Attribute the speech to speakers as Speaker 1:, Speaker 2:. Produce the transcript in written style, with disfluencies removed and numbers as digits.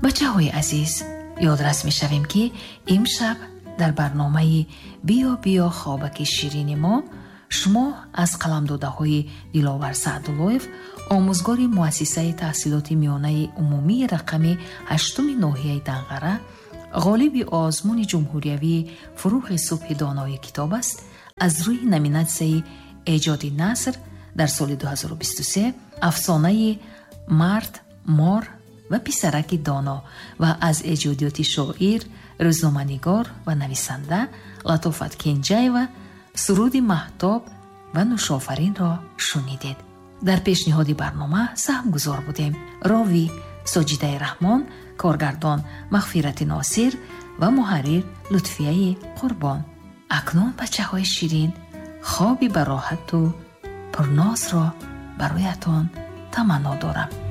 Speaker 1: бачаҳои азиз, ёдрас мешавем ки имшаб дар барномаи биё биё хобаки ширини мо шумо аз қаламдодаҳои Диловар Саъдуллоев, омӯзгори муассисаи таҳсилоти миёнаи умумии рақами 8 ноҳияи Данғара, ғолиби озмуни ҷумҳуриявии Фурӯғи Субҳи Донои китоб аст, аз рӯи номинатсияи эҷоди наср дар соли 2023 афсонаи Мард, Мор ва Писараки доно ва аз эҷодиёти шоир, рӯзноманигор ва нависанда Латофат Кенҷаева суруди маҳтоб ва нӯшофаринро шунидед. дар пешниҳоди барнома саҳмгузор будем. ровӣ Соҷидаи Раҳмон, коргардон Мағфирати Носир ва муҳаррир Лутфияи Қурбон. акнун бачаҳои ширин, хоби бароҳату пурнозро бароятон таманно дорам.